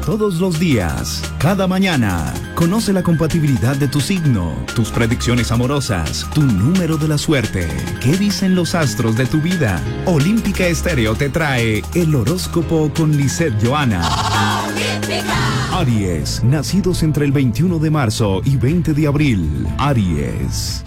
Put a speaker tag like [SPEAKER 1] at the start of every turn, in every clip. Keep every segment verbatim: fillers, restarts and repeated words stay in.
[SPEAKER 1] Todos los días, cada mañana, conoce la compatibilidad de tu signo, tus predicciones amorosas, tu número de la suerte. ¿Qué dicen los astros de tu vida? Olímpica Estéreo te trae el horóscopo con Lisette Johanna. Aries, nacidos entre el veintiuno de marzo y veinte de abril. Aries.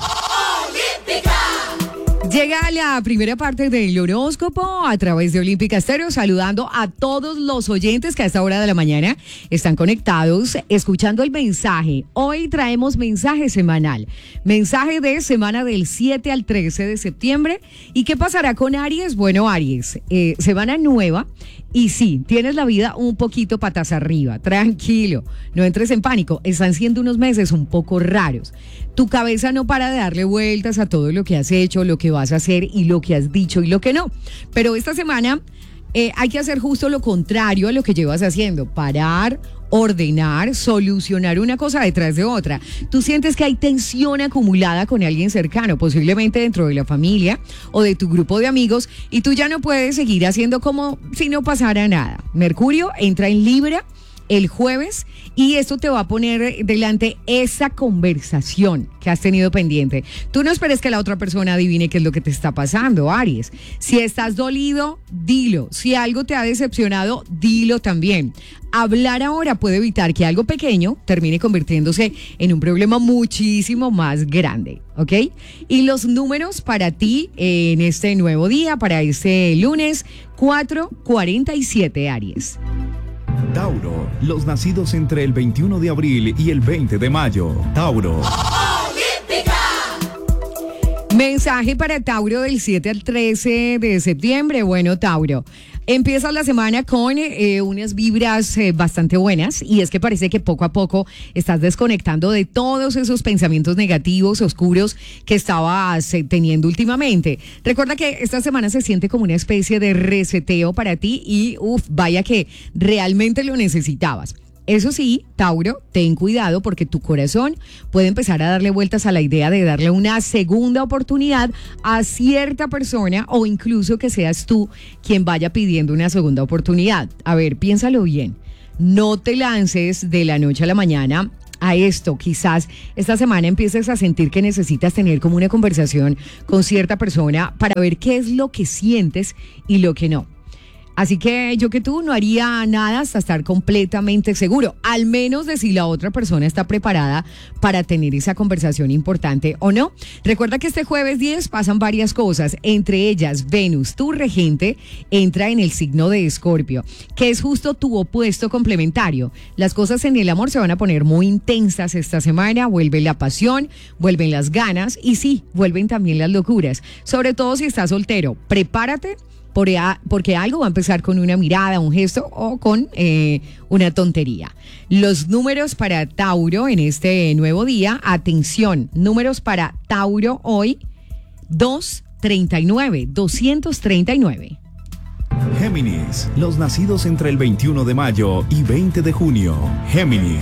[SPEAKER 2] Llega la primera parte del horóscopo a través de Olímpica Estéreo, saludando a todos los oyentes que a esta hora de la mañana están conectados, escuchando el mensaje. Hoy traemos mensaje semanal, mensaje de semana del siete al trece de septiembre. ¿Y qué pasará con Aries? Bueno, Aries, eh, semana nueva. Y sí, tienes la vida un poquito patas arriba, tranquilo, no entres en pánico, están siendo unos meses un poco raros. Tu cabeza no para de darle vueltas a todo lo que has hecho, lo que vas a hacer y lo que has dicho y lo que no. Pero esta semana eh, hay que hacer justo lo contrario a lo que llevas haciendo, parar, ordenar, solucionar una cosa detrás de otra. Tú sientes que hay tensión acumulada con alguien cercano, posiblemente dentro de la familia o de tu grupo de amigos, y tú ya no puedes seguir haciendo como si no pasara nada. Mercurio entra en Libra el jueves y esto te va a poner delante esa conversación que has tenido pendiente. Tú no esperes que la otra persona adivine qué es lo que te está pasando, Aries. Si estás dolido, dilo. Si algo te ha decepcionado, dilo también. Hablar ahora puede evitar que algo pequeño termine convirtiéndose en un problema muchísimo más grande, ¿ok? Y los números para ti en este nuevo día, para este lunes, cuatro cuarenta y siete, Aries.
[SPEAKER 1] Tauro, los nacidos entre el veintiuno de abril y el veinte de mayo. Tauro.
[SPEAKER 2] Mensaje para Tauro del siete al trece de septiembre. Bueno, Tauro, empiezas la semana con eh, unas vibras eh, bastante buenas, y es que parece que poco a poco estás desconectando de todos esos pensamientos negativos, oscuros que estabas eh, teniendo últimamente. Recuerda que esta semana se siente como una especie de reseteo para ti y uff, vaya que realmente lo necesitabas. Eso sí, Tauro, ten cuidado porque tu corazón puede empezar a darle vueltas a la idea de darle una segunda oportunidad a cierta persona, o incluso que seas tú quien vaya pidiendo una segunda oportunidad. A ver, piénsalo bien. No te lances de la noche a la mañana a esto. Quizás esta semana empieces a sentir que necesitas tener como una conversación con cierta persona para ver qué es lo que sientes y lo que no. Así que yo que tú no haría nada hasta estar completamente seguro, al menos de si la otra persona está preparada para tener esa conversación importante o no. Recuerda que este jueves diez pasan varias cosas, entre ellas Venus, tu regente, entra en el signo de Escorpio, que es justo tu opuesto complementario. Las cosas en el amor se van a poner muy intensas esta semana, vuelve la pasión, vuelven las ganas y sí, vuelven también las locuras, sobre todo si estás soltero. Prepárate, porque algo va a empezar con una mirada, un gesto o con eh, una tontería. Los números para Tauro en este nuevo día, atención, números para Tauro hoy, doscientos treinta y nueve, doscientos treinta y nueve.
[SPEAKER 1] Géminis, los nacidos entre el veintiuno de mayo y veinte de junio. Géminis.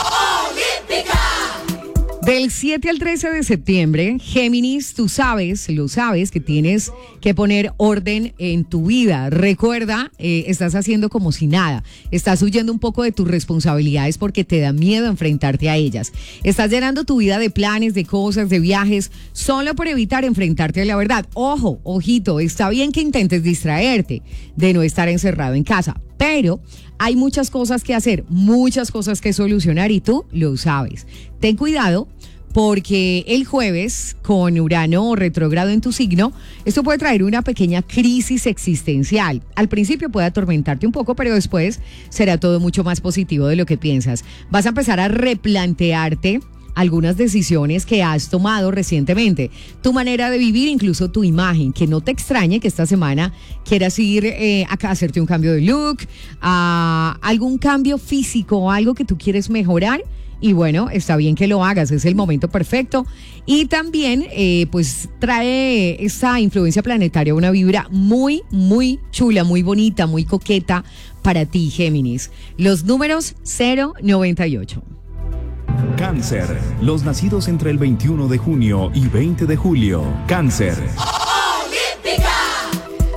[SPEAKER 2] Del siete al trece de septiembre, Géminis, tú sabes, lo sabes, que tienes que poner orden en tu vida. Recuerda, eh, estás haciendo como si nada. Estás huyendo un poco de tus responsabilidades porque te da miedo enfrentarte a ellas. Estás llenando tu vida de planes, de cosas, de viajes, solo por evitar enfrentarte a la verdad. Ojo, ojito, está bien que intentes distraerte de no estar encerrado en casa, pero hay muchas cosas que hacer, muchas cosas que solucionar y tú lo sabes. Ten cuidado porque el jueves, con Urano retrógrado en tu signo, esto puede traer una pequeña crisis existencial. Al principio puede atormentarte un poco, pero después será todo mucho más positivo de lo que piensas. Vas a empezar a replantearte algunas decisiones que has tomado recientemente, tu manera de vivir, incluso tu imagen. Que no te extrañe que esta semana quieras ir eh, a hacerte un cambio de look, a algún cambio físico, algo que tú quieres mejorar. Y bueno, está bien que lo hagas, es el momento perfecto. Y también, eh, pues, trae esa influencia planetaria una vibra muy, muy chula, muy bonita, muy coqueta para ti, Géminis. Los números cero noventa y ocho.
[SPEAKER 1] Cáncer, los nacidos entre el veintiuno de junio y veinte de julio. Cáncer.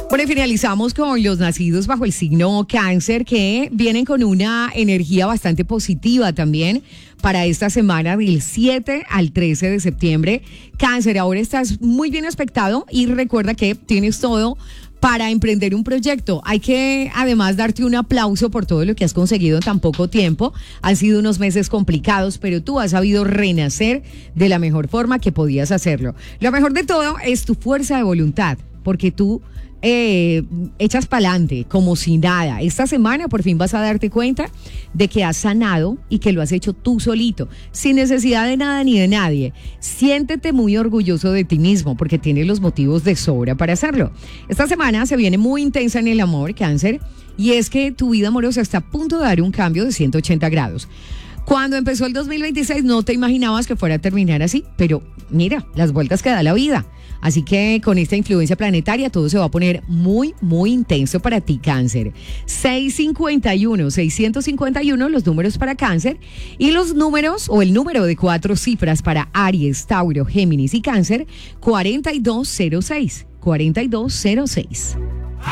[SPEAKER 2] Bueno, y finalizamos con los nacidos bajo el signo Cáncer, que vienen con una energía bastante positiva también para esta semana del siete al trece de septiembre. Cáncer, ahora estás muy bien aspectado y recuerda que tienes todo para emprender un proyecto. Hay que además darte un aplauso por todo lo que has conseguido en tan poco tiempo. Han sido unos meses complicados, pero tú has sabido renacer de la mejor forma que podías hacerlo. Lo mejor de todo es tu fuerza de voluntad, porque tú Eh, echas pa'lante como si nada. Esta semana por fin vas a darte cuenta de que has sanado y que lo has hecho tú solito, sin necesidad de nada ni de nadie. Siéntete muy orgulloso de ti mismo porque tienes los motivos de sobra para hacerlo. Esta semana se viene muy intensa en el amor, Cáncer, y es que tu vida amorosa está a punto de dar un cambio de ciento ochenta grados. Cuando empezó el dos mil veintiséis no te imaginabas que fuera a terminar así, pero mira, las vueltas que da la vida. Así que con esta influencia planetaria todo se va a poner muy, muy intenso para ti, Cáncer. seiscientos cincuenta y uno, seiscientos cincuenta y uno los números para Cáncer y los números o el número de cuatro cifras para Aries, Tauro, Géminis y Cáncer, cuarenta y dos cero seis, cuarenta y dos cero seis.